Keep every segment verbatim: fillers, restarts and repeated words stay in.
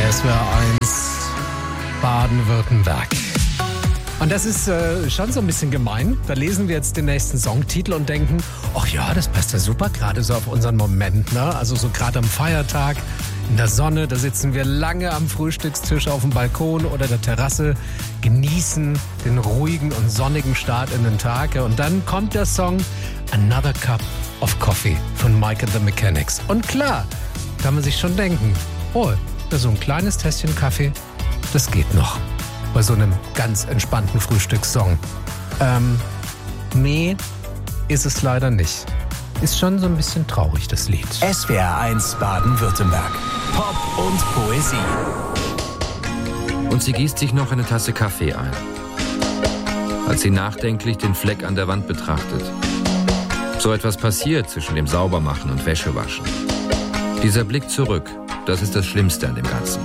S W R eins Baden-Württemberg. Und das ist äh, schon so ein bisschen gemein. Da lesen wir jetzt den nächsten Songtitel und denken, ach ja, das passt ja super, gerade so auf unseren Moment, ne? Also so gerade am Feiertag, in der Sonne, da sitzen wir lange am Frühstückstisch auf dem Balkon oder der Terrasse, genießen den ruhigen und sonnigen Start in den Tag. Und dann kommt der Song Another Cup of Coffee von Mike and the Mechanics. Und klar, kann man sich schon denken, oh, so ein kleines Tässchen Kaffee, das geht noch. Bei so einem ganz entspannten Frühstückssong. Ähm, nee, ist es leider nicht. Ist schon so ein bisschen traurig, das Lied. S W R eins Baden-Württemberg. Pop und Poesie. Und sie gießt sich noch eine Tasse Kaffee ein, als sie nachdenklich den Fleck an der Wand betrachtet. So etwas passiert zwischen dem Saubermachen und Wäschewaschen. Dieser Blick zurück, das ist das Schlimmste an dem Ganzen.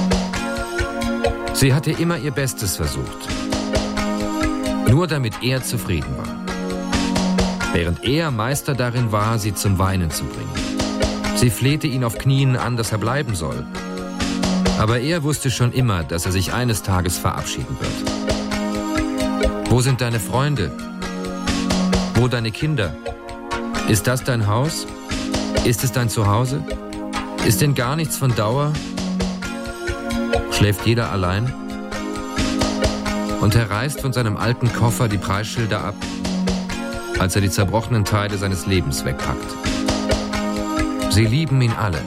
Sie hatte immer ihr Bestes versucht. Nur damit er zufrieden war. Während er Meister darin war, sie zum Weinen zu bringen. Sie flehte ihn auf Knien an, dass er bleiben soll. Aber er wusste schon immer, dass er sich eines Tages verabschieden wird. Wo sind deine Freunde? Wo deine Kinder? Ist das dein Haus? Ist es dein Zuhause? Ist denn gar nichts von Dauer? Schläft jeder allein? Und er reißt von seinem alten Koffer die Preisschilder ab, als er die zerbrochenen Teile seines Lebens wegpackt. Sie lieben ihn alle.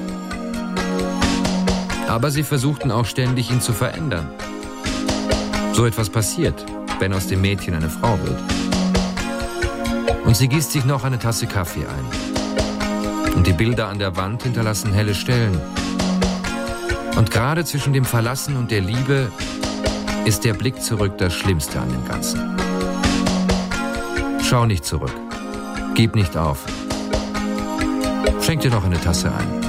Aber sie versuchten auch ständig, ihn zu verändern. So etwas passiert, wenn aus dem Mädchen eine Frau wird. Und sie gießt sich noch eine Tasse Kaffee ein. Und die Bilder an der Wand hinterlassen helle Stellen. Und gerade zwischen dem Verlassen und der Liebe ist der Blick zurück das Schlimmste an dem Ganzen. Schau nicht zurück. Gib nicht auf. Schenk dir noch eine Tasse ein.